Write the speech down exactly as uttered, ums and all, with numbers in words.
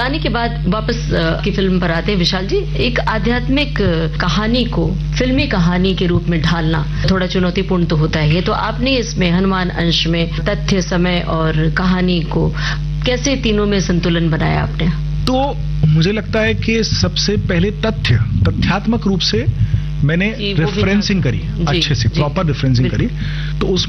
गाने के बाद वापस की फिल्म पर आते हैं विशाल जी। एक आध्यात्मिक कहानी को फिल्मी कहानी के रूप में ढालना थोड़ा चुनौतीपूर्ण तो होता है। तो आपने इसमें हनुमान अंश में तथ्य, समय और कहानी को कैसे तीनों में संतुलन बनाया आपने? तो मुझे लगता है कि सबसे पहले तथ्य तथ्यात्मक रूप से मैंने रेफरेंसिंग करी, अच्छे से प्रॉपर रेफरेंसिंग करी। तो उसमें